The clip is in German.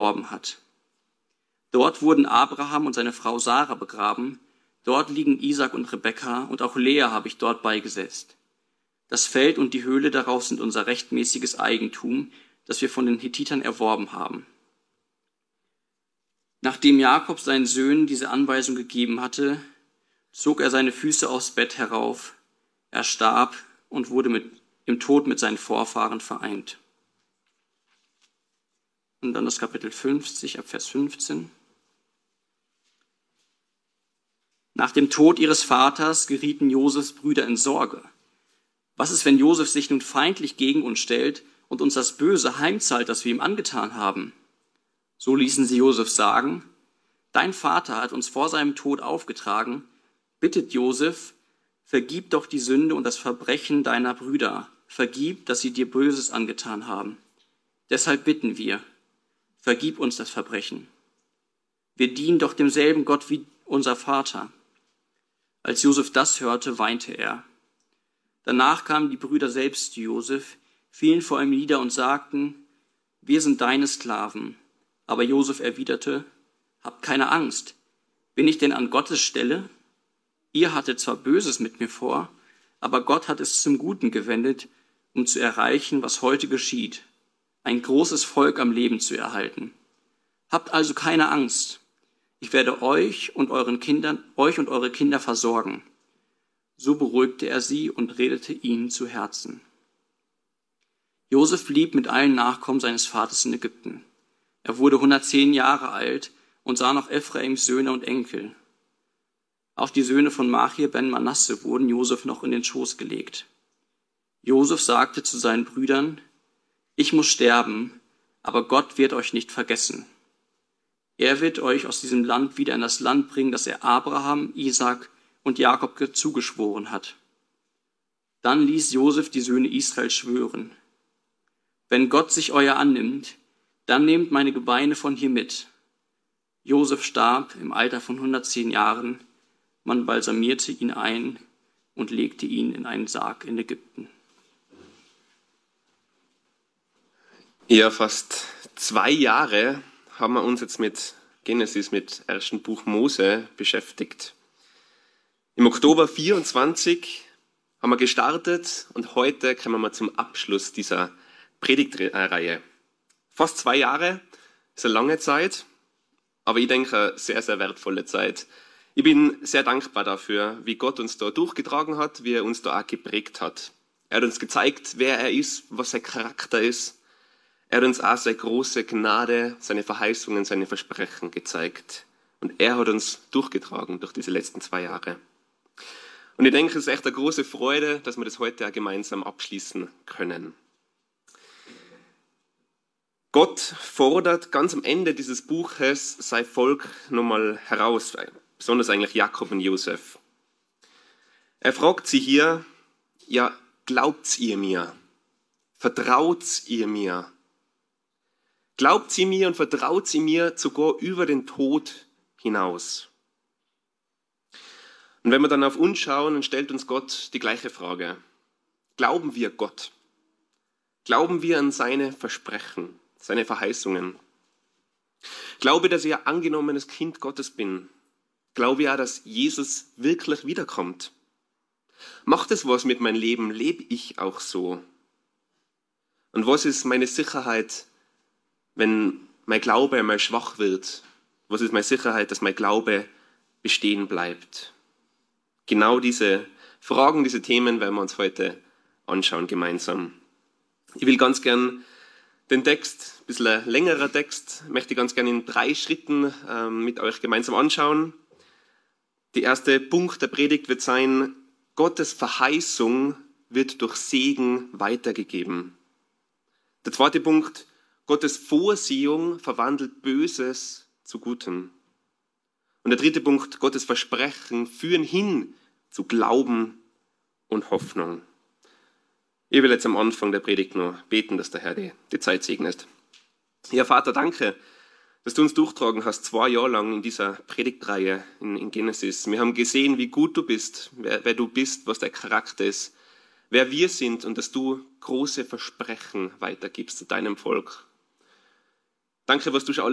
erworben hat. Dort wurden Abraham und seine Frau Sarah begraben. Dort liegen Isaac und Rebekka, und auch Lea habe ich dort beigesetzt. Das Feld und die Höhle darauf sind unser rechtmäßiges Eigentum, das wir von den Hethitern erworben haben. Nachdem Jakob seinen Söhnen diese Anweisung gegeben hatte, zog er seine Füße aufs Bett herauf. Er starb und wurde im Tod mit seinen Vorfahren vereint. Und dann das Kapitel 50, ab Vers 15. Nach dem Tod ihres Vaters gerieten Josefs Brüder in Sorge. Was ist, wenn Josef sich nun feindlich gegen uns stellt und uns das Böse heimzahlt, das wir ihm angetan haben? So ließen sie Josef sagen: Dein Vater hat uns vor seinem Tod aufgetragen, bittet Josef, vergib doch die Sünde und das Verbrechen deiner Brüder, vergib, dass sie dir Böses angetan haben. Deshalb bitten wir, vergib uns das Verbrechen. Wir dienen doch demselben Gott wie unser Vater. Als Josef das hörte, weinte er. Danach kamen die Brüder selbst zu Josef, fielen vor ihm nieder und sagten: Wir sind deine Sklaven. Aber Josef erwiderte: Habt keine Angst. Bin ich denn an Gottes Stelle? Ihr hattet zwar Böses mit mir vor, aber Gott hat es zum Guten gewendet, um zu erreichen, was heute geschieht, ein großes Volk am Leben zu erhalten. Habt also keine Angst. Ich werde euch und eure Kinder versorgen. So beruhigte er sie und redete ihnen zu Herzen. Josef blieb mit allen Nachkommen seines Vaters in Ägypten. Er wurde 110 Jahre alt und sah noch Ephraims Söhne und Enkel. Auch die Söhne von Machir ben Manasse wurden Josef noch in den Schoß gelegt. Josef sagte zu seinen Brüdern: Ich muss sterben, aber Gott wird euch nicht vergessen. Er wird euch aus diesem Land wieder in das Land bringen, das er Abraham, Isaak und Jakob zugeschworen hat. Dann ließ Josef die Söhne Israel schwören: Wenn Gott sich euer annimmt, dann nehmt meine Gebeine von hier mit. Josef starb im Alter von 110 Jahren. Man balsamierte ihn ein und legte ihn in einen Sarg in Ägypten. Ja, fast 2 Jahre haben wir uns jetzt mit Genesis, mit ersten Buch Mose beschäftigt. Im Oktober 24 haben wir gestartet und heute kommen wir zum Abschluss dieser Predigtreihe. Fast 2 Jahre ist eine lange Zeit, aber ich denke eine sehr, sehr wertvolle Zeit. Ich bin sehr dankbar dafür, wie Gott uns da durchgetragen hat, wie er uns da auch geprägt hat. Er hat uns gezeigt, wer er ist, was sein Charakter ist. Er hat uns auch seine große Gnade, seine Verheißungen, seine Versprechen gezeigt. Und er hat uns durchgetragen durch diese letzten 2 Jahre. Und ich denke, es ist echt eine große Freude, dass wir das heute auch gemeinsam abschließen können. Gott fordert ganz am Ende dieses Buches sein Volk nochmal heraus, besonders eigentlich Jakob und Josef. Er fragt sie hier: Ja, glaubt ihr mir? Vertraut ihr mir? Glaubt sie mir und vertraut sie mir sogar über den Tod hinaus? Und wenn wir dann auf uns schauen, dann stellt uns Gott die gleiche Frage. Glauben wir Gott? Glauben wir an seine Versprechen, seine Verheißungen? Glaube, dass ich ein angenommenes Kind Gottes bin? Glaube ja, dass Jesus wirklich wiederkommt? Macht es was mit meinem Leben? Lebe ich auch so? Und was ist meine Sicherheit, wenn mein Glaube einmal schwach wird? Was ist meine Sicherheit, dass mein Glaube bestehen bleibt? Genau diese Fragen, diese Themen werden wir uns heute anschauen gemeinsam. Ich will ganz gern den Text, ein bisschen ein längerer Text, möchte ich ganz gern in 3 Schritten mit euch gemeinsam anschauen. Der erste Punkt der Predigt wird sein: Gottes Verheißung wird durch Segen weitergegeben. Der zweite Punkt: Gottes Vorsehung verwandelt Böses zu Gutem. Und der dritte Punkt: Gottes Versprechen führen hin zu Glauben und Hoffnung. Ich will jetzt am Anfang der Predigt noch beten, dass der Herr die Zeit segnet. Ja, Vater, danke, dass du uns durchtragen hast 2 Jahre lang in dieser Predigtreihe in Genesis. Wir haben gesehen, wie gut du bist, wer du bist, was dein Charakter ist, wer wir sind und dass du große Versprechen weitergibst zu deinem Volk. Danke, was du schon alles